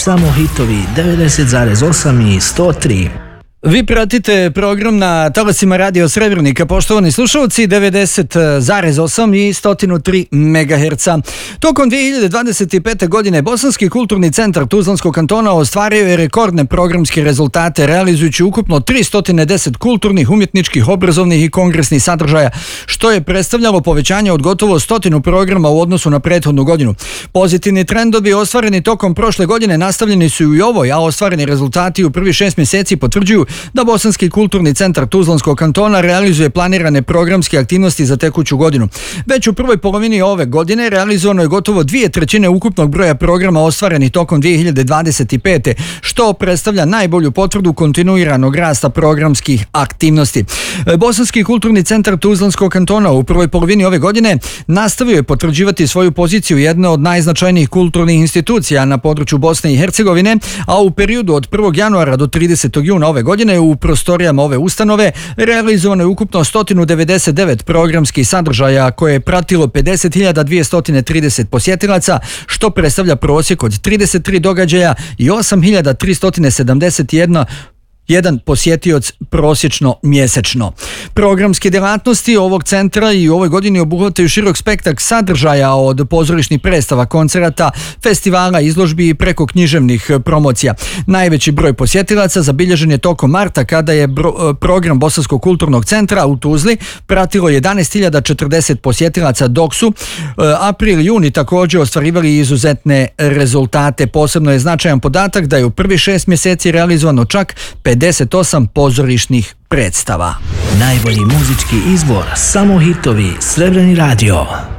samo hitovi 90,8 i 103. Vi pratite program na talasima Radio Srebrnika, poštovani slušalci, 90,8 i 103 MHz. Tokom 2025. godine Bosanski kulturni centar Tuzlanskog kantona ostvario je rekordne programske rezultate, realizujući ukupno 310 kulturnih, umjetničkih, obrazovnih i kongresnih sadržaja, što je predstavljalo povećanje od gotovo 100 programa u odnosu na prethodnu godinu. Pozitivni trendovi ostvareni tokom prošle godine nastavljeni su i u ovoj, a ostvareni rezultati u prvi 6 mjeseci potvrđuju da Bosanski kulturni centar Tuzlanskog kantona realizuje planirane programske aktivnosti za tekuću godinu. Već u prvoj polovini ove godine realizovano je gotovo 2/3 ukupnog broja programa ostvarenih tokom 2025. što predstavlja najbolju potvrdu kontinuiranog rasta programskih aktivnosti. Bosanski kulturni centar Tuzlanskog kantona u prvoj polovini ove godine nastavio je potvrđivati svoju poziciju jedne od najznačajnijih kulturnih institucija na području Bosne i Hercegovine, a u periodu od 1. januara do 30. juna ove godine u prostorijama ove ustanove realizovano je ukupno 199 programskih sadržaja koje je pratilo 50.230 posjetilaca, što predstavlja prosjek od 33 događaja i 8.371 posjetioc prosječno mjesečno. Programske djelatnosti ovog centra i u ovoj godini obuhvataju širok spektar sadržaja od pozorišnih predstava, koncerata, festivala, izložbi i preko književnih promocija. Najveći broj posjetilaca zabilježen je tokom marta kada je program Bosanskog kulturnog centra u Tuzli pratilo 11.040 posjetilaca, dok su april i juni također ostvarivali izuzetne rezultate. Posebno je značajan podatak da je u prvi 6 mjeseci realizovano čak 58 pozorišnih predstava. Najbolji muzički izbor, samo hitovi, Srebrni radio.